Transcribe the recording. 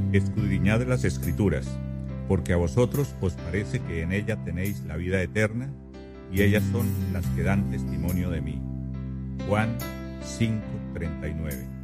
Escudriñad las Escrituras, porque a vosotros os parece que en ella tenéis la vida eterna, y ellas son las que dan testimonio de mí. Juan 5:39.